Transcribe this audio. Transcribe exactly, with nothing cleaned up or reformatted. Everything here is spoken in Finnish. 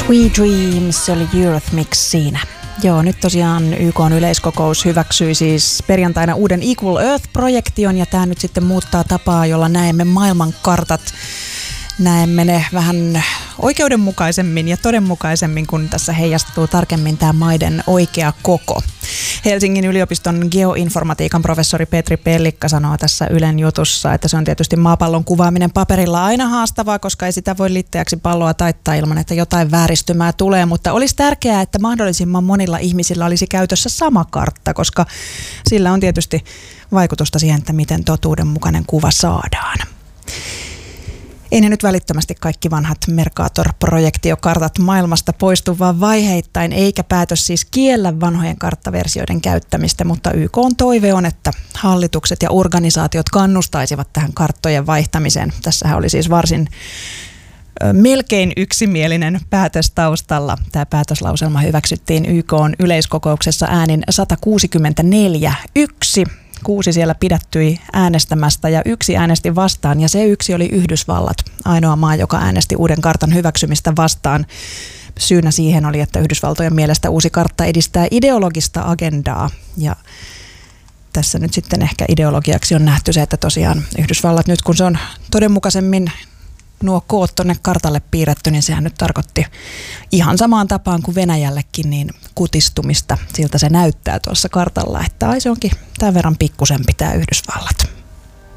We Dreams, se oli Eurythmics siinä. Joo, nyt tosiaan Y K:n yleiskokous hyväksyi siis perjantaina uuden Equal Earth-projektion, ja tämä nyt sitten muuttaa tapaa, jolla näemme maailmankartat. Näemme ne vähän oikeudenmukaisemmin ja todenmukaisemmin, kun tässä heijastuu tarkemmin tämä maiden oikea koko. Helsingin yliopiston geoinformatiikan professori Petri Pellikka sanoo tässä Ylen jutussa, että se on tietysti maapallon kuvaaminen paperilla aina haastavaa, koska ei sitä voi liitteeksi palloa taittaa ilman, että jotain vääristymää tulee, mutta olisi tärkeää, että mahdollisimman monilla ihmisillä olisi käytössä sama kartta, koska sillä on tietysti vaikutusta siihen, että miten totuudenmukainen kuva saadaan. Ei ne nyt välittömästi kaikki vanhat Mercator-projektiokartat maailmasta poistu, vaan vaiheittain, eikä päätös siis kiellä vanhojen karttaversioiden käyttämistä, mutta Y K:n toive on, että hallitukset ja organisaatiot kannustaisivat tähän karttojen vaihtamiseen. Tässähän oli siis varsin ö, melkein yksimielinen päätös taustalla. Tämä päätöslauselma hyväksyttiin Y K:n yleiskokouksessa äänin sata kuusikymmentäneljä yksi. Kuusi siellä pidättyi äänestämästä ja yksi äänesti vastaan, ja se yksi oli Yhdysvallat, ainoa maa, joka äänesti uuden kartan hyväksymistä vastaan. Syynä siihen oli, että Yhdysvaltojen mielestä uusi kartta edistää ideologista agendaa, ja tässä nyt sitten ehkä ideologiaksi on nähty se, että tosiaan Yhdysvallat nyt, kun se on todenmukaisemmin nuo koot tuonne kartalle piirretty, niin sehän nyt tarkoitti ihan samaan tapaan kuin Venäjällekin niin kutistumista. Siltä se näyttää tuossa kartalla, että ai se onkin tämän verran pikkusempi tämä Yhdysvallat.